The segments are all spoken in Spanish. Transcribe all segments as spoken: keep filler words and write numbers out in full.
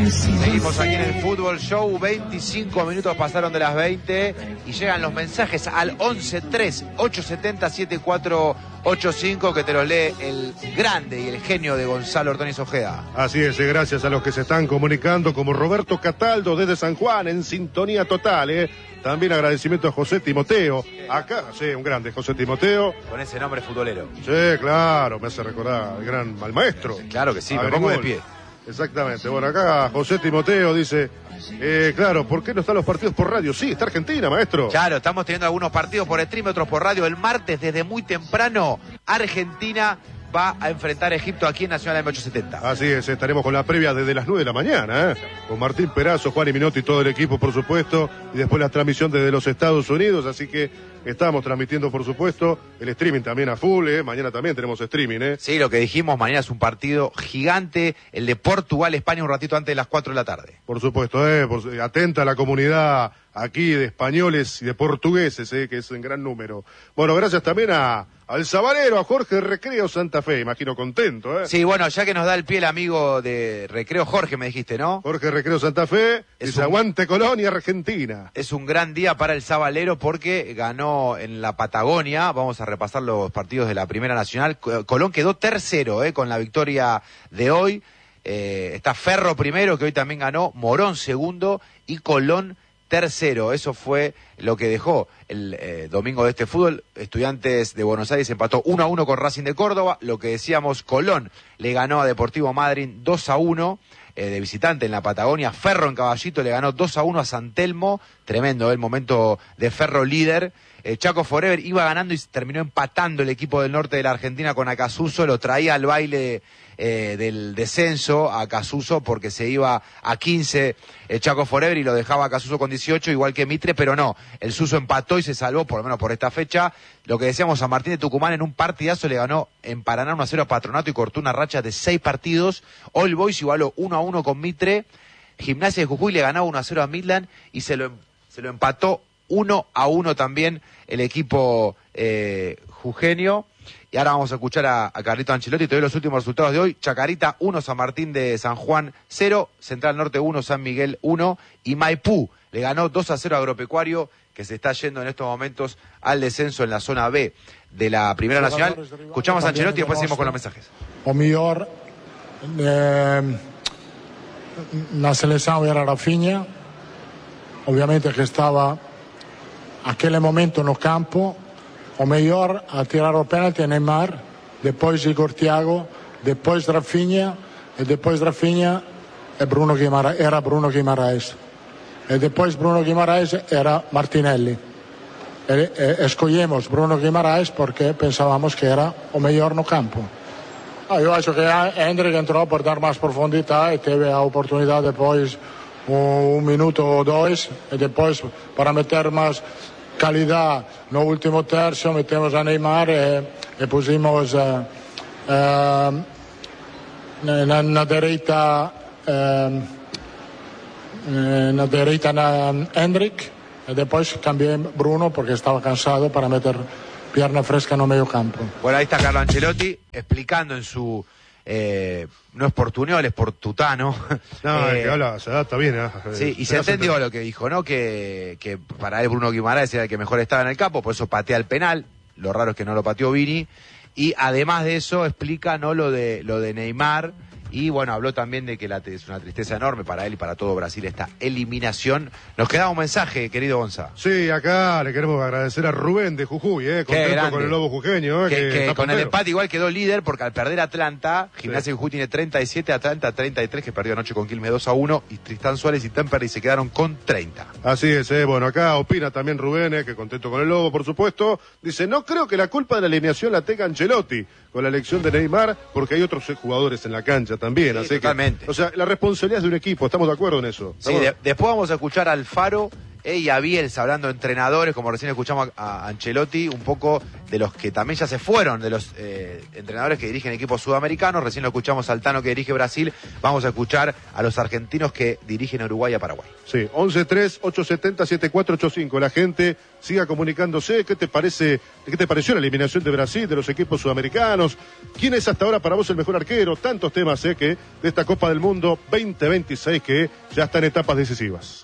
Seguimos aquí en el Fútbol Show, veinticinco minutos pasaron de las veinte y llegan los mensajes al once tres ocho siete cero siete cuatro ocho cinco que te los lee el grande y el genio de Gonzalo Ordóñez Ojeda. Así es, gracias a los que se están comunicando, como Roberto Cataldo desde San Juan, en sintonía total, ¿eh? También agradecimiento a José Timoteo, acá, sí, un grande José Timoteo. Con ese nombre futbolero. Sí, claro, me hace recordar al gran al maestro. Claro que sí, me pongo de pie. Exactamente. Bueno, acá José Timoteo dice, eh, claro, ¿por qué no están los partidos por radio? Sí, está Argentina, maestro. Claro, estamos teniendo algunos partidos por stream, otros por radio. El martes, desde muy temprano, Argentina va a enfrentar a Egipto aquí en Nacional M ochocientos setenta. Así es, estaremos con la previa desde las nueve de la mañana, ¿eh? Con Martín Perazo, Juan y Minotti y todo el equipo, por supuesto, y después la transmisión desde los Estados Unidos, así que estamos transmitiendo, por supuesto, el streaming también a full, ¿eh? Mañana también tenemos streaming, ¿eh? Sí, lo que dijimos, mañana es un partido gigante, el de Portugal-España, un ratito antes de las cuatro de la tarde. Por supuesto, ¿eh? Por, atenta a la comunidad aquí de españoles y de portugueses, ¿eh? Que es en gran número. Bueno, gracias también a al sabalero, a Jorge Recreo Santa Fe, imagino contento, ¿eh? Sí, bueno, ya que nos da el pie el amigo de Recreo, Jorge, me dijiste, ¿no? Jorge Recreo Santa Fe, es dice, un... aguante Colonia, Argentina. Es un gran día para el sabalero porque ganó en la Patagonia. Vamos a repasar los partidos de la Primera Nacional. Colón quedó tercero, ¿eh? Con la victoria de hoy. Eh, está Ferro primero, que hoy también ganó, Morón segundo y Colón tercero. Eso fue lo que dejó el eh, domingo de este fútbol. Estudiantes de Buenos Aires empató uno a uno con Racing de Córdoba. Lo que decíamos, Colón le ganó a Deportivo Madryn dos a uno eh, de visitante en la Patagonia. Ferro en Caballito le ganó dos a uno a San Telmo. Tremendo, ¿eh? El momento de Ferro líder. Eh, Chaco Forever iba ganando y terminó empatando el equipo del norte de la Argentina con Acasuso. Lo traía al baile eh, del descenso a Acasuso porque se iba a quince eh, Chaco Forever y lo dejaba a Acasuso con dieciocho, igual que Mitre, pero no. El Suso empató y se salvó, por lo menos por esta fecha. Lo que decíamos, San Martín de Tucumán en un partidazo le ganó en Paraná uno a cero a Patronato y cortó una racha de seis partidos. All Boys igualó uno a uno con Mitre. Gimnasia de Jujuy le ganó uno a cero a Midland y se lo, se lo empató uno a uno también el equipo eh, jujeño. Y ahora vamos a escuchar a, a Carlito Ancelotti. Te doy los últimos resultados de hoy. Chacarita uno, San Martín de San Juan cero, Central Norte uno, San Miguel uno y Maipú le ganó dos a cero a Agropecuario, que se está yendo en estos momentos al descenso en la zona B de la Primera Nacional. Escuchamos a Ancelotti y después seguimos con los mensajes. O mejor eh, la selección era Rafinha, obviamente que estaba aquel momento no campo. O mellor a tirar o penalti a Neymar, depois Igor Thiago, depois Rafinha, e depois Rafinha e Bruno Guimaraes, era Bruno Guimaraes. E depois Bruno Guimaraes era Martinelli. E, e escollemos Bruno Guimaraes porque pensábamos que era o mellor no campo. Ah, eu acho que Hendrik entrou por dar máis profundidade e teve a oportunidade depois un, un minuto ou dois e depois para meter máis calidad no último tercio metemos a Neymar e, e pusimos uh, uh, na, na dereita uh, na dereita na Hendrik e depois cambié Bruno porque estaba cansado para meter pierna fresca no medio campo. Bueno, ahí está Carlo Ancelotti explicando en su Eh, no es portuñol, es portutano. No, eh, es que habla, se adapta bien, ¿eh? Sí, y se, se entendió entender. Lo que dijo, ¿no? Que, que para él Bruno Guimaraes era el que mejor estaba en el campo, por eso patea el penal. Lo raro es que no lo pateó Vini. Y además de eso explica, ¿no? Lo de lo de Neymar. Y bueno, habló también de que la, es una tristeza enorme para él y para todo Brasil esta eliminación. Nos queda un mensaje, querido Gonza. Sí, acá le queremos agradecer a Rubén de Jujuy, eh, contento con el lobo jujeño. Eh, que, que, que que con el empate igual quedó líder porque al perder Atlanta, Gimnasia de Jujuy tiene treinta y siete, Atlanta treinta y tres, que perdió anoche con Quilmes dos a uno, y Tristán Suárez y Temperley se quedaron con treinta. Así es, eh, bueno, acá opina también Rubén, eh, que contento con el lobo, por supuesto. Dice, no creo que la culpa de la alineación la tenga Ancelotti con la elección de Neymar, porque hay otros jugadores en la cancha también, sí, así totalmente. que, o sea, la responsabilidad es de un equipo, estamos de acuerdo en eso. Sí, de, después vamos a escuchar al Faro eh, y a Bielsa, hablando de entrenadores, como recién escuchamos a, a Ancelotti, un poco de los que también ya se fueron, de los eh, entrenadores que dirigen equipos sudamericanos. Recién lo escuchamos al Tano que dirige Brasil, vamos a escuchar a los argentinos que dirigen Uruguay a Paraguay. Sí, once tres ocho siete cero siete cuatro ocho cinco. La gente siga comunicándose. ¿Qué te parece, qué te pareció la eliminación de Brasil, de los equipos sudamericanos? ¿Quién es hasta ahora para vos el mejor arquero? Tantos temas, eh, que de esta Copa del Mundo veinte veintiséis que ya está en etapas decisivas.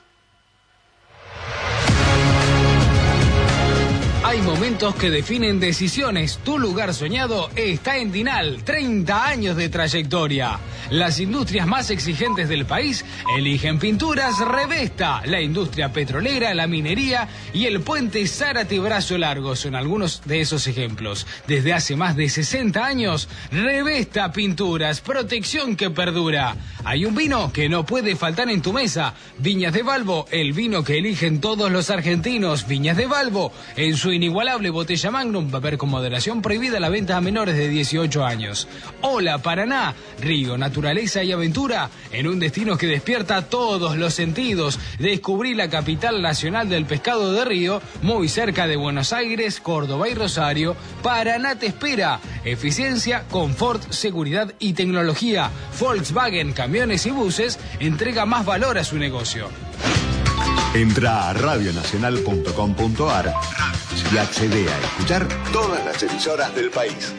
Hay momentos que definen decisiones. Tu lugar soñado está en Dinal. treinta años de trayectoria. Las industrias más exigentes del país eligen Pinturas Revesta. La industria petrolera, la minería y el puente Zárate Brazo Largo son algunos de esos ejemplos. Desde hace más de sesenta años, Revesta Pinturas, protección que perdura. Hay un vino que no puede faltar en tu mesa. Viñas de Balbo, el vino que eligen todos los argentinos. Viñas de Balbo, en su inigualable botella Magnum, beber con moderación, prohibida la venta a menores de dieciocho años. Hola Paraná, río, naturaleza y aventura, en un destino que despierta todos los sentidos. Descubrí la capital nacional del pescado de río, muy cerca de Buenos Aires, Córdoba y Rosario. Paraná te espera. Eficiencia, confort, seguridad y tecnología. Volkswagen, camiones y buses, entrega más valor a su negocio. Entra a radio nacional punto com punto a r y accede a escuchar todas las emisoras del país.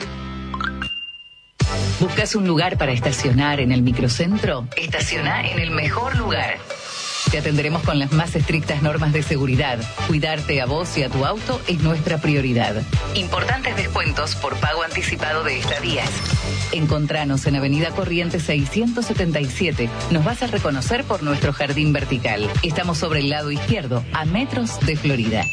¿Buscas un lugar para estacionar en el microcentro? Estaciona en el mejor lugar. Te atenderemos con las más estrictas normas de seguridad. Cuidarte a vos y a tu auto es nuestra prioridad. Importantes descuentos por pago anticipado de estadías. Encontranos en Avenida Corrientes seiscientos setenta y siete. Nos vas a reconocer por nuestro jardín vertical. Estamos sobre el lado izquierdo, a metros de Florida.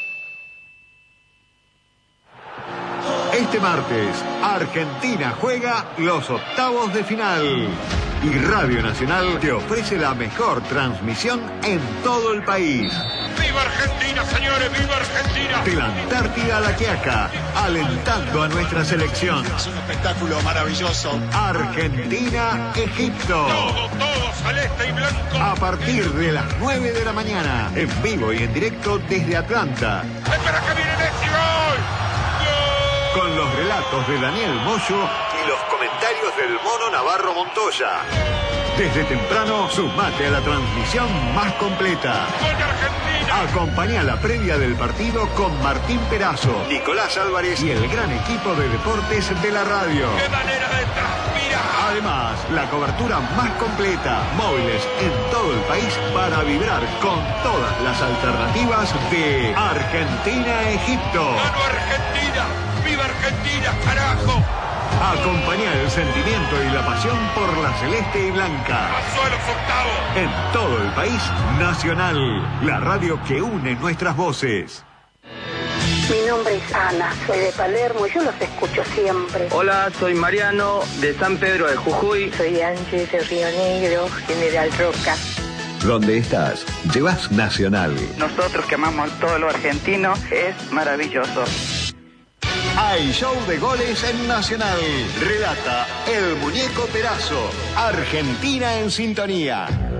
Este martes, Argentina juega los octavos de final. Y Radio Nacional te ofrece la mejor transmisión en todo el país. ¡Viva Argentina, señores! ¡Viva Argentina! De la Antártida a la Quiaca, alentando a nuestra selección. Es un espectáculo maravilloso. Argentina-Egipto. Todo, todo celeste y blanco. A partir de las nueve de la mañana, en vivo y en directo desde Atlanta. ¡Espera que viene Messi! ¡Gol! Con los relatos de Daniel Moyo y los comentarios del Mono Navarro Montoya. Desde temprano, sumate a la transmisión más completa. ¡Gol de Argentina! Acompaña la previa del partido con Martín Perazo, Nicolás Álvarez y el gran equipo de deportes de la radio. ¡Qué manera de transpirar! Además, la cobertura más completa, móviles en todo el país para vibrar con todas las alternativas de Argentina-Egipto. ¡Gano Argentina! ¡Viva Argentina, carajo! Acompaña el sentimiento y la pasión por la celeste y blanca. ¡Pasó a los octavos! En todo el país, Nacional, la radio que une nuestras voces. Mi nombre es Ana, soy de Palermo y yo los escucho siempre. Hola, soy Mariano, de San Pedro de Jujuy. Soy Ángel de Río Negro, General Roca. Donde estás, llevas Nacional. Nosotros que amamos todo lo argentino, es maravilloso. Hay show de goles en Nacional. Relata el Muñeco Perazo. Argentina en sintonía.